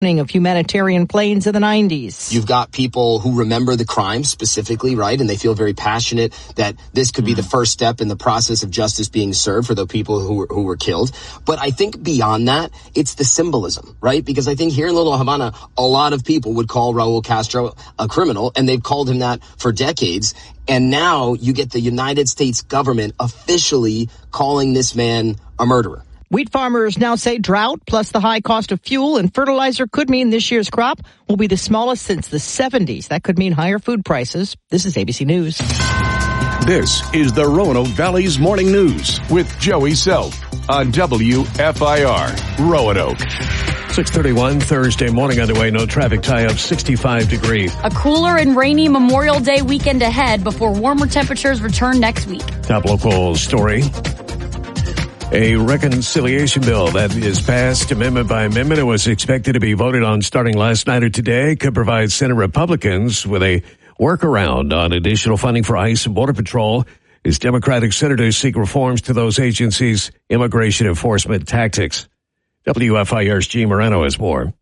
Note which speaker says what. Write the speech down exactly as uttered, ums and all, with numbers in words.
Speaker 1: of humanitarian planes in the nineties.
Speaker 2: You've got people who remember the crime specifically, right? And they feel very passionate that this could be the first step in the process of justice being served for the people who were, who were killed. But I think beyond that, it's the symbolism, right? Because I think here in Little Havana, a lot of people would call Raul Castro a criminal, and they've called him that for decades. And now you get the United States government officially calling this man a murderer.
Speaker 1: Wheat farmers now say drought plus the high cost of fuel and fertilizer could mean this year's crop will be the smallest since the seventies. That could mean higher food prices. This is A B C News.
Speaker 3: This is the Roanoke Valley's Morning News with Joey Self on W F I R Roanoke.
Speaker 4: six thirty-one Thursday morning underway. No traffic tie-up, sixty-five degrees.
Speaker 5: A cooler and rainy Memorial Day weekend ahead before warmer temperatures return next week.
Speaker 4: Top local story. A reconciliation bill that is passed amendment by amendment and was expected to be voted on starting last night or today could provide Senate Republicans with a workaround on additional funding for ICE and Border Patrol as Democratic senators seek reforms to those agencies' immigration enforcement tactics. W F I R's G. Moreno has more.